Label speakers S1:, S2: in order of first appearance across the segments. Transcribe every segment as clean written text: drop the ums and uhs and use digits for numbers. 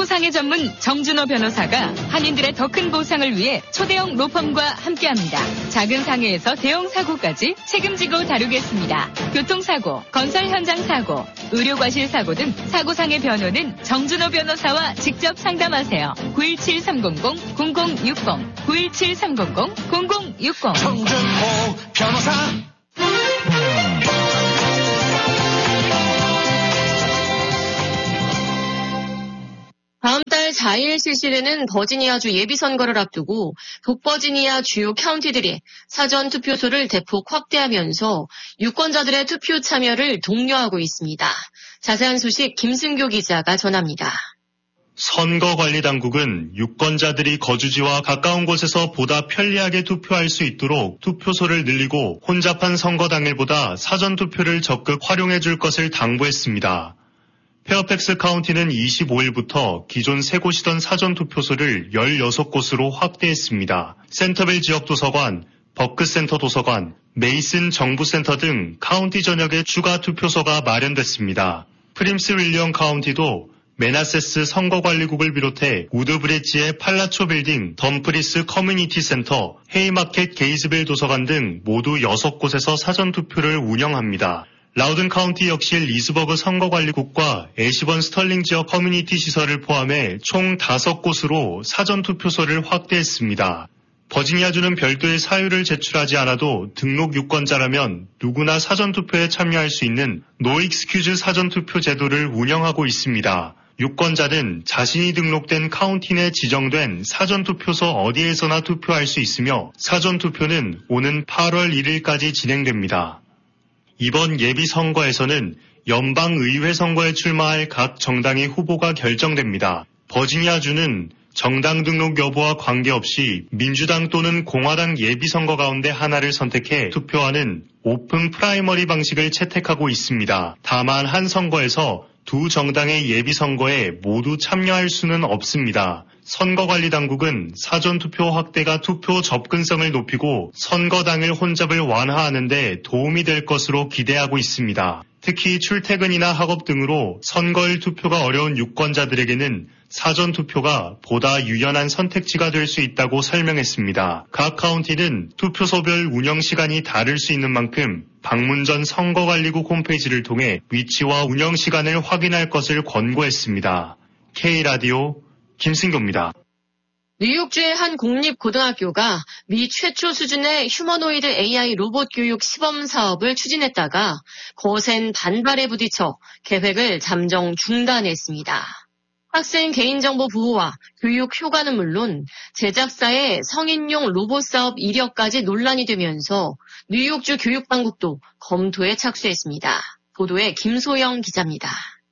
S1: 사고상해 전문 정준호 변호사가 한인들의 더 큰 보상을 위해 초대형 로펌과 함께합니다. 작은 상해에서 대형 사고까지 책임지고 다루겠습니다. 교통사고, 건설 현장 사고, 의료과실 사고 등 사고상해 변호는 정준호 변호사와 직접 상담하세요. 917-300-0060, 917-300-0060.
S2: 정준호 변호사.
S3: 다음 달 4일 실시되는 버지니아주 예비선거를 앞두고 북버지니아 주요 카운티들이 사전 투표소를 대폭 확대하면서 유권자들의 투표 참여를 독려하고 있습니다. 자세한 소식 김승교 기자가 전합니다.
S4: 선거관리당국은 유권자들이 거주지와 가까운 곳에서 보다 편리하게 투표할 수 있도록 투표소를 늘리고 혼잡한 선거 당일보다 사전투표를 적극 활용해 줄 것을 당부했습니다. 페어팩스 카운티는 25일부터 기존 3곳이던 사전투표소를 16곳으로 확대했습니다. 센터빌 지역도서관, 버크센터 도서관, 메이슨 정부센터 등 카운티 전역에 추가 투표소가 마련됐습니다. 프림스 윌리엄 카운티도 메나세스 선거관리국을 비롯해 우드브릿지의 팔라초 빌딩, 덤프리스 커뮤니티 센터, 헤이마켓 게이즈빌 도서관 등 모두 6곳에서 사전투표를 운영합니다. 라우든 카운티 역시 리스버그 선거관리국과 애시번 스털링 지역 커뮤니티 시설을 포함해 총 5곳으로 사전투표소를 확대했습니다. 버지니아주는 별도의 사유를 제출하지 않아도 등록 유권자라면 누구나 사전투표에 참여할 수 있는 노 익스큐즈 사전투표 제도를 운영하고 있습니다. 유권자는 자신이 등록된 카운티 내 지정된 사전투표소 어디에서나 투표할 수 있으며 사전투표는 오는 8월 1일까지 진행됩니다. 이번 예비선거에서는 연방의회 선거에 출마할 각 정당의 후보가 결정됩니다. 버지니아주는 정당 등록 여부와 관계없이 민주당 또는 공화당 예비선거 가운데 하나를 선택해 투표하는 오픈 프라이머리 방식을 채택하고 있습니다. 다만 한 선거에서 두 정당의 예비선거에 모두 참여할 수는 없습니다. 선거관리당국은 사전투표 확대가 투표 접근성을 높이고 선거 당일 혼잡을 완화하는 데 도움이 될 것으로 기대하고 있습니다. 특히 출퇴근이나 학업 등으로 선거일 투표가 어려운 유권자들에게는 사전투표가 보다 유연한 선택지가 될 수 있다고 설명했습니다. 각 카운티는 투표소별 운영 시간이 다를 수 있는 만큼 방문 전 선거관리국 홈페이지를 통해 위치와 운영 시간을 확인할 것을 권고했습니다. K라디오 김승교입니다.
S3: 뉴욕주의 한 공립고등학교가 미 최초 수준의 휴머노이드 AI 로봇 교육 시범 사업을 추진했다가 거센 반발에 부딪혀 계획을 잠정 중단했습니다. 학생 개인정보 보호와 교육 효과는 물론 제작사의 성인용 로봇 사업 이력까지 논란이 되면서 뉴욕주 교육당국도 검토에 착수했습니다. 보도에 김소영 기자입니다.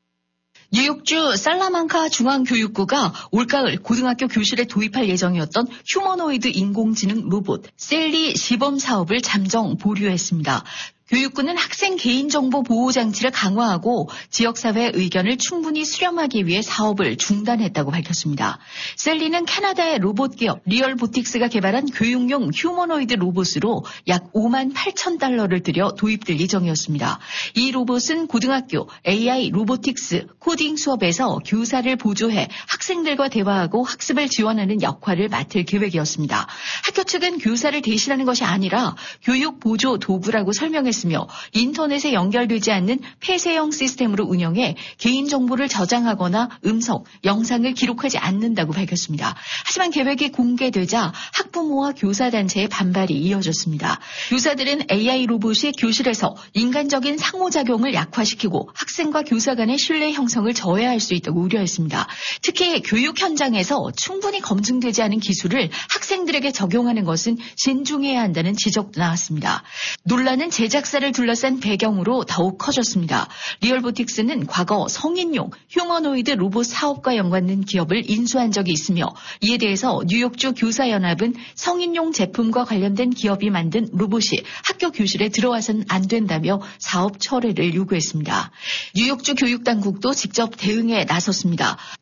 S5: 뉴욕주 살라만카 중앙교육구가 올가을 고등학교 교실에 도입할 예정이었던 휴머노이드 인공지능 로봇 셀리 시범 사업을 잠정 보류했습니다. 교육부는 학생 개인정보 보호 장치를 강화하고 지역사회의 의견을 충분히 수렴하기 위해 사업을 중단했다고 밝혔습니다. 셀리는 캐나다의 로봇 기업 리얼보틱스가 개발한 교육용 휴머노이드 로봇으로 약 5만 8천 달러를 들여 도입될 예정이었습니다. 이 로봇은 고등학교 AI 로보틱스 코딩 수업에서 교사를 보조해 학생들과 대화하고 학습을 지원하는 역할을 맡을 계획이었습니다. 학교 측은 교사를 대신하는 것이 아니라 교육 보조 도구라고 설명했습니다. 인터넷에 연결되지 않는 폐쇄형 시스템으로 운영해 개인정보를 저장하거나 음성, 영상을 기록하지 않는다고 밝혔습니다. 하지만 계획이 공개되자 학부모와 교사단체의 반발이 이어졌습니다. 교사들은 AI 로봇이 교실에서 인간적인 상호작용을 약화시키고 학생과 교사 간의 신뢰 형성을 저해할 수 있다고 우려했습니다. 특히 교육 현장에서 충분히 검증되지 않은 기술을 학생들에게 적용하는 것은 신중해야 한다는 지적도 나왔습니다. 논란은 제작사를 둘러싼 배경으로 더욱 커졌습니다. 리얼보틱스는 과거 성인용 휴머노이드 로봇 사업과 연관된 기업을 인수한 적이 있으며 이에 대해서 뉴욕주 교사연합은 성인용 제품과 관련된 기업이 만든 로봇이 학교 교실에 들어와서는 안 된다며 사업 철회를 요구했습니다. 뉴욕주 교육당국도 직접 대응에 나섰습니다.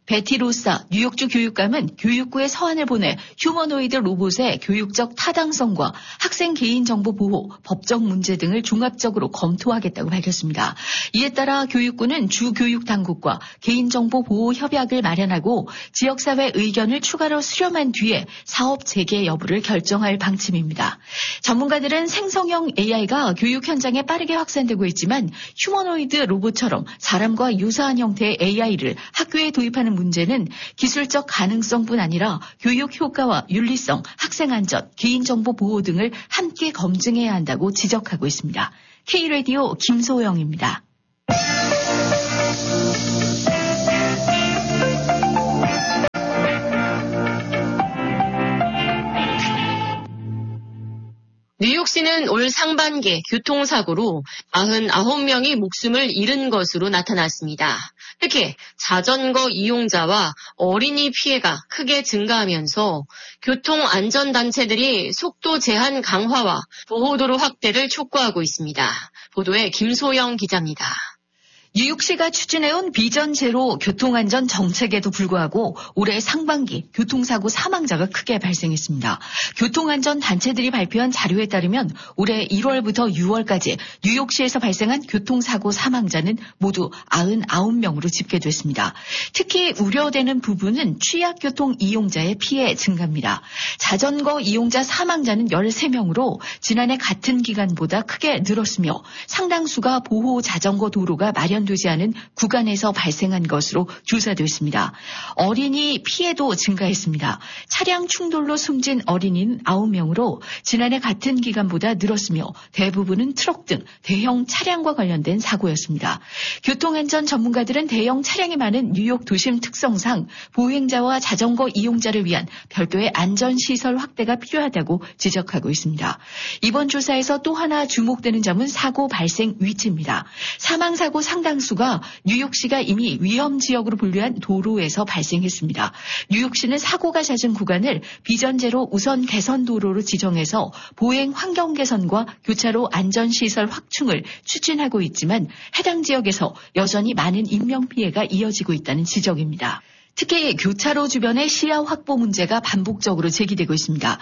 S5: 베티 로사 뉴욕주 교육감은 교육부에 서한을 보내 휴머노이드 로봇의 교육적 타당성과 학생 개인정보 보호, 법적 문제 등을 종합적으로 검토하겠다고 밝혔습니다. 이에 따라 교육부는 주 교육 당국과 개인정보 보호 협약을 마련하고 지역사회 의견을 추가로 수렴한 뒤에 사업 재개 여부를 결정할 방침입니다. 전문가들은 생성형 AI가 교육 현장에 빠르게 확산되고 있지만 휴머노이드 로봇처럼 사람과 유사한 형태의 AI를 학교에 도입하는 문제는 기술적 가능성뿐 아니라 교육 효과와 윤리성, 학생 안전, 개인정보 보호 등을 함께 검증해야 한다고 지적하고 있습니다. K라디오 김소영입니다.
S3: 뉴욕시는 올 상반기 교통사고로 99명이 목숨을 잃은 것으로 나타났습니다. 특히 자전거 이용자와 어린이 피해가 크게 증가하면서 교통안전단체들이 속도 제한 강화와 보호도로 확대를 촉구하고 있습니다. 보도에 김소영 기자입니다.
S5: 뉴욕시가 추진해온 비전 제로 교통안전 정책에도 불구하고 올해 상반기 교통사고 사망자가 크게 발생했습니다. 교통안전 단체들이 발표한 자료에 따르면 올해 1월부터 6월까지 뉴욕시에서 발생한 교통사고 사망자는 모두 99명으로 집계됐습니다. 특히 우려되는 부분은 취약교통 이용자의 피해 증가입니다. 자전거 이용자 사망자는 13명으로 지난해 같은 기간보다 크게 늘었으며 상당수가 보호 자전거 도로가 마련되지 않은 구간에서 발생한 것으로 조사됐습니다. 어린이 피해도 증가했습니다. 차량 충돌로 숨진 어린이는 9명으로 지난해 같은 기간보다 늘었으며 대부분은 트럭 등 대형 차량과 관련된 사고였습니다. 교통안전 전문가들은 대형 차량이 많은 뉴욕 도심 특성상 보행자와 자전거 이용자를 위한 별도의 안전시설 확대가 필요하다고 지적하고 있습니다. 이번 조사에서 또 하나 주목되는 점은 사고 발생 위치입니다. 사망사고 상당수가 뉴욕시가 이미 위험지역으로 분류한 도로에서 발생했습니다. 뉴욕시는 사고가 잦은 구간을 비전제로 우선 개선 도로로 지정해서 보행 환경 개선과 교차로 안전시설 확충을 추진하고 있지만 해당 지역에서 여전히 많은 인명피해가 이어지고 있다는 지적입니다. 특히 교차로 주변의 시야 확보 문제가 반복적으로 제기되고 있습니다.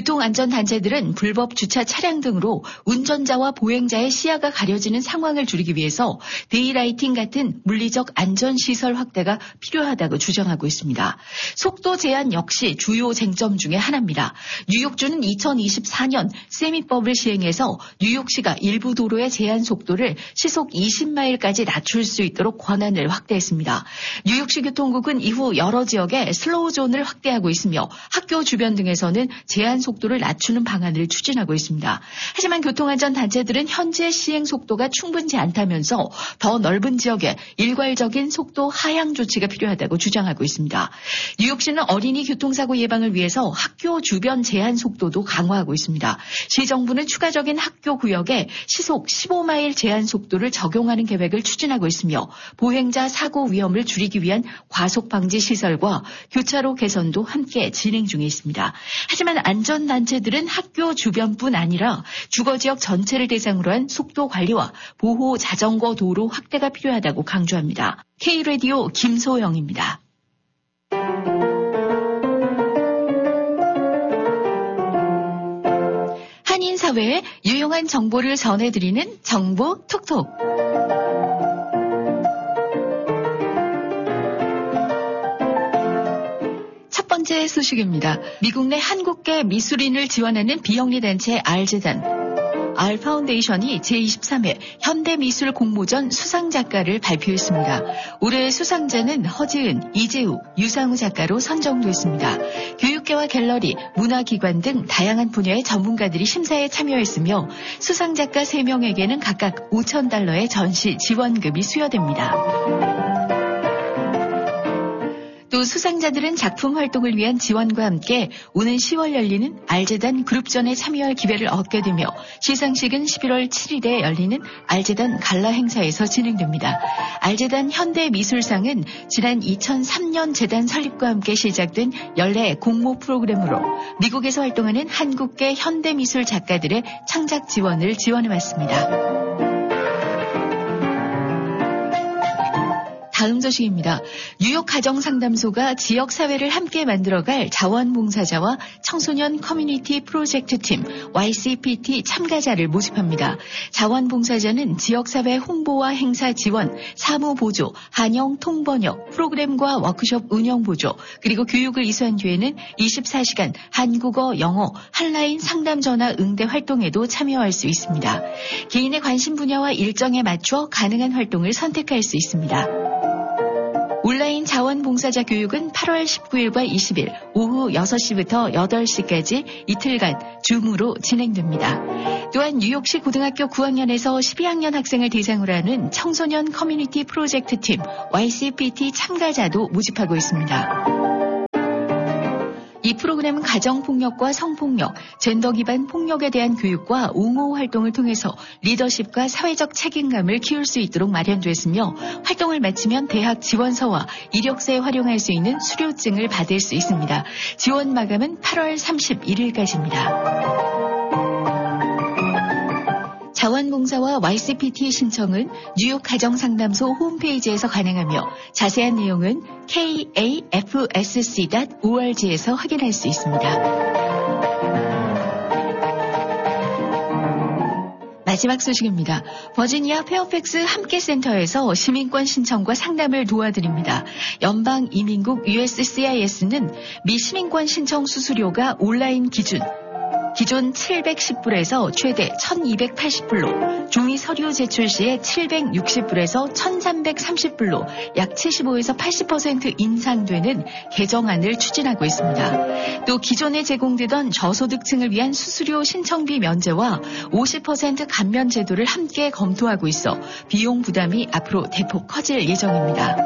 S5: 교통안전단체들은 불법 주차 차량 등으로 운전자와 보행자의 시야가 가려지는 상황을 줄이기 위해서 데이라이팅 같은 물리적 안전시설 확대가 필요하다고 주장하고 있습니다. 속도 제한 역시 주요 쟁점 중에 하나입니다. 뉴욕주는 2024년 세미법을 시행해서 뉴욕시가 일부 도로의 제한 속도를 시속 20마일까지 낮출 수 있도록 권한을 확대했습니다. 뉴욕시 교통국은 이후 여러 지역에 슬로우존을 확대하고 있으며 학교 주변 등에서는 제한 속도를 낮추는 방안을 추진하고 있습니다. 하지만 교통안전단체들은 현재 시행 속도가 충분치 않다면서 더 넓은 지역에 일괄적인 속도 하향 조치가 필요하다고 주장하고 있습니다. 뉴욕시는 어린이 교통사고 예방을 위해서 학교 주변 제한 속도도 강화하고 있습니다. 시정부는 추가적인 학교 구역에 시속 15마일 제한 속도를 적용하는 계획을 추진하고 있으며 보행자 사고 위험을 줄이기 위한 과속 방지 시설과 교차로 개선도 함께 진행 중에 있습니다. 하지만 안전단체들은 학교 주변뿐 아니라 주거지역 전체를 대상으로 한 속도 관리와 보호 자전거 도로 확대가 필요하다고 강조합니다. K라디오 김소영입니다. 한인사회에 유용한 정보를 전해드리는 정보 톡톡. 첫 번째 소식입니다. 미국 내 한국계 미술인을 지원하는 비영리 단체 알재단 알파운데이션이 제23회 현대미술 공모전 수상작가를 발표했습니다. 올해 수상자는 허지은, 이재우, 유상우 작가로 선정됐습니다. 교육계와 갤러리, 문화기관 등 다양한 분야의 전문가들이 심사에 참여했으며 수상작가 3명에게는 각각 $5,000의 전시 지원금이 수여됩니다. 또 수상자들은 작품 활동을 위한 지원과 함께 오는 10월 열리는 알재단 그룹전에 참여할 기회를 얻게 되며 시상식은 11월 7일에 열리는 알재단 갈라 행사에서 진행됩니다. 알재단 현대미술상은 지난 2003년 재단 설립과 함께 시작된 연례 공모 프로그램으로 미국에서 활동하는 한국계 현대미술 작가들의 창작 지원을 지원해왔습니다. 다음 소식입니다. 뉴욕 가정상담소가 지역사회를 함께 만들어갈 자원봉사자와 청소년 커뮤니티 프로젝트팀 YCPT 참가자를 모집합니다. 자원봉사자는 지역사회 홍보와 행사 지원, 사무보조, 한영 통번역, 프로그램과 워크숍 운영보조, 그리고 교육을 이수한 뒤에는 24시간 한국어, 영어, 한라인 상담 전화 응대 활동에도 참여할 수 있습니다. 개인의 관심 분야와 일정에 맞춰 가능한 활동을 선택할 수 있습니다. 온라인 자원봉사자 교육은 8월 19일과 20일 오후 6시부터 8시까지 이틀간 줌으로 진행됩니다. 또한 뉴욕시 고등학교 9학년에서 12학년 학생을 대상으로 하는 청소년 커뮤니티 프로젝트 팀 YCPT 참가자도 모집하고 있습니다. 이 프로그램은 가정폭력과 성폭력, 젠더 기반 폭력에 대한 교육과 옹호 활동을 통해서 리더십과 사회적 책임감을 키울 수 있도록 마련됐으며 활동을 마치면 대학 지원서와 이력서에 활용할 수 있는 수료증을 받을 수 있습니다. 지원 마감은 8월 31일까지입니다. 자원봉사와 YCPT 신청은 뉴욕 가정상담소 홈페이지에서 가능하며 자세한 내용은 kafsc.org에서 확인할 수 있습니다. 마지막 소식입니다. 버지니아 페어팩스 함께센터에서 시민권 신청과 상담을 도와드립니다. 연방이민국 USCIS는 미 시민권 신청 수수료가 온라인 기준 710불에서 최대 1280불로, 종이 서류 제출 시에 760불에서 1330불로 약 75에서 80% 인상되는 개정안을 추진하고 있습니다. 또 기존에 제공되던 저소득층을 위한 수수료 신청비 면제와 50% 감면 제도를 함께 검토하고 있어 비용 부담이 앞으로 대폭 커질 예정입니다.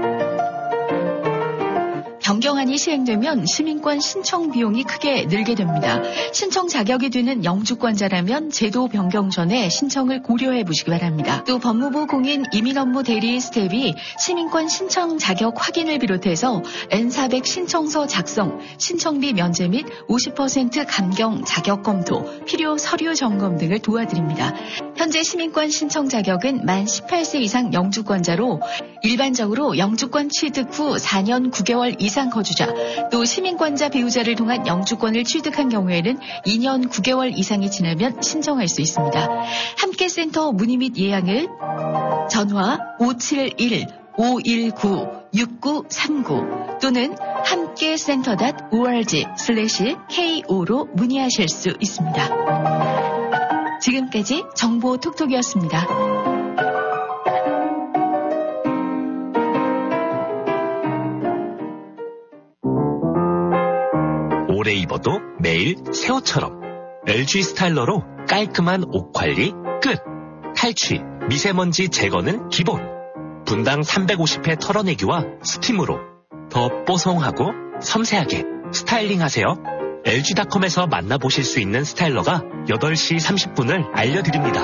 S5: 변경안이 시행되면 시민권 신청 비용이 크게 늘게 됩니다. 신청 자격이 되는 영주권자라면 제도 변경 전에 신청을 고려해 보시기 바랍니다. 또 법무부 공인 이민업무 대리 스텝이 시민권 신청 자격 확인을 비롯해서 N400 신청서 작성, 신청비 면제 및 50% 감경 자격 검토, 필요 서류 점검 등을 도와드립니다. 현재 시민권 신청 자격은 만 18세 이상 영주권자로 일반적으로 영주권 취득 후 4년 9개월 이상 거주자, 또 시민권자 배우자를 통한 영주권을 취득한 경우에는 2년 9개월 이상이 지나면 신청할 수 있습니다. 함께센터 문의 및 예약은 전화 571-519-6939 또는 함께센터.org/KO로 문의하실 수 있습니다. 지금까지 정보 톡톡이었습니다.
S6: 오래 입어도 매일 새 옷처럼 LG 스타일러로 깔끔한 옷 관리 끝. 탈취, 미세먼지 제거는 기본. 분당 350회 털어내기와 스팀으로 더 뽀송하고 섬세하게 스타일링하세요. LG닷컴에서 만나보실 수 있는 스타일러가 8시 30분을 알려드립니다.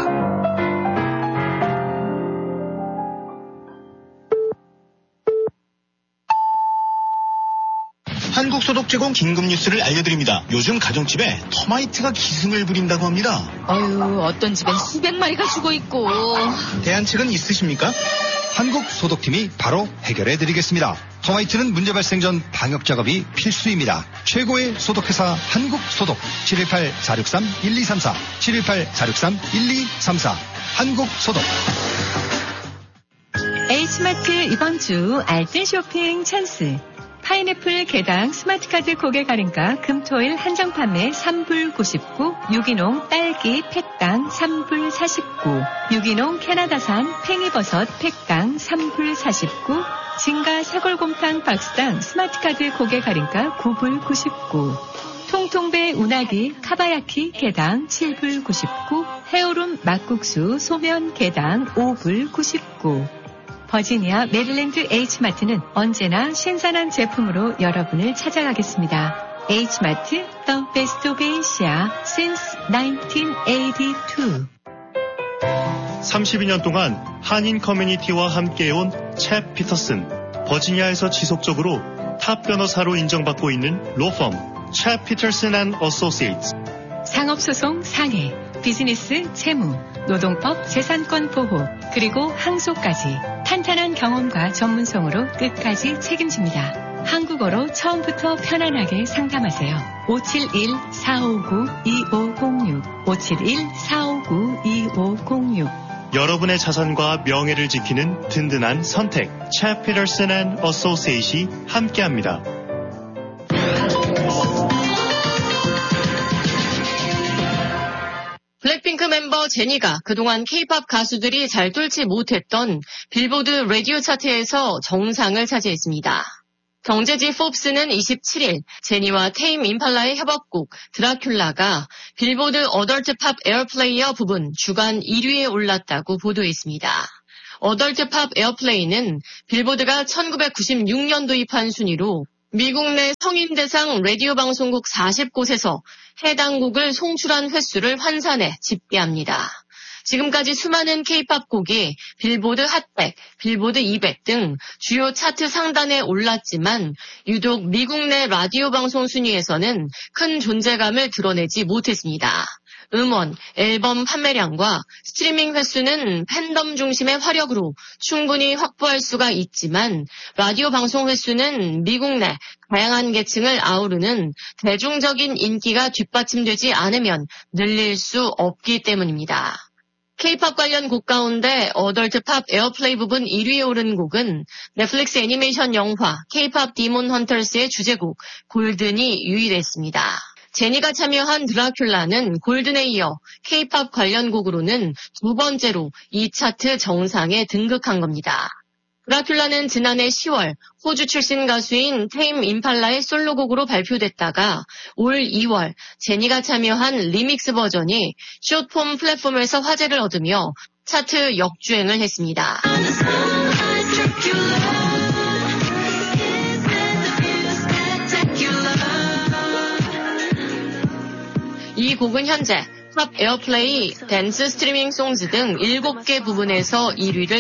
S7: 한국소독 제공 긴급 뉴스를 알려드립니다. 요즘 가정집에 터마이트가 기승을 부린다고 합니다.
S1: 어휴, 어떤 집엔 수백 마리가 죽어 있고.
S7: 대안책은 있으십니까?
S8: 한국소독팀이 바로 해결해드리겠습니다. 터마이트는 문제 발생 전 방역 작업이 필수입니다. 최고의 소독회사 한국소독 718-463-1234 718-463-1234 한국소독.
S1: H마트 이번 주 알뜰 쇼핑 찬스. 파인애플 개당 스마트카드 고객 할인가 금토일 한정 판매 3불 99, 유기농 딸기 팩당 3불 49, 유기농 캐나다산 팽이버섯 팩당 3불 49, 진가 사골곰탕 박스당 스마트카드 고객 할인가 9불 99, 통통배 운하기 카바야키 개당 7불 99, 해오름 막국수 소면 개당 5불 99. 버지니아 메릴랜드 H마트는 언제나 신선한 제품으로 여러분을 찾아가겠습니다. H마트, The Best of Asia since 1982.
S4: 32년 동안 한인 커뮤니티와 함께해온 챕 피터슨, 버지니아에서 지속적으로 탑 변호사로 인정받고 있는 로펌 챕 피터슨 앤 어소시에이츠.
S1: 상업소송 상해, 비즈니스, 채무, 노동법, 재산권 보호, 그리고 항소까지 탄탄한 경험과 전문성으로 끝까지 책임집니다. 한국어로 처음부터 편안하게 상담하세요. 571-459-2506 571-459-2506
S4: 여러분의 자산과 명예를 지키는 든든한 선택. 차 피터슨 앤 어소시에이션이 함께합니다.
S3: 블랙핑크 멤버 제니가 그동안 K-팝 가수들이 잘 뚫지 못했던 빌보드 라디오 차트에서 정상을 차지했습니다. 경제지 포브스는 27일 제니와 테임 임팔라의 협업곡 드라큘라가 빌보드 어덜트 팝 에어플레이어 부분 주간 1위에 올랐다고 보도했습니다. 어덜트 팝 에어플레이는 빌보드가 1996년 도입한 순위로 미국 내 성인 대상 라디오 방송국 40곳에서 해당 곡을 송출한 횟수를 환산해 집계합니다. 지금까지 수많은 K-팝 곡이 빌보드 핫100, 빌보드 200 등 주요 차트 상단에 올랐지만 유독 미국 내 라디오 방송 순위에서는 큰 존재감을 드러내지 못했습니다. 음원, 앨범 판매량과 스트리밍 횟수는 팬덤 중심의 화력으로 충분히 확보할 수가 있지만 라디오 방송 횟수는 미국 내 다양한 계층을 아우르는 대중적인 인기가 뒷받침되지 않으면 늘릴 수 없기 때문입니다. K-팝 관련 곡 가운데 어덜트 팝 에어플레이 부분 1위에 오른 곡은 넷플릭스 애니메이션 영화 K-팝 디몬 헌터스의 주제곡 골든이 유일했습니다. 제니가 참여한 드라큘라는 골든에 이어 K-팝 관련 곡으로는 두 번째로 이 차트 정상에 등극한 겁니다. 드라큘라는 지난해 10월 호주 출신 가수인 테임 임팔라의 솔로곡으로 발표됐다가 올 2월 제니가 참여한 리믹스 버전이 숏폼 플랫폼에서 화제를 얻으며 차트 역주행을 했습니다. 이 곡은 현재 팝 에어플레이, 댄스 스트리밍 송즈 등 7개 부분에서 1위를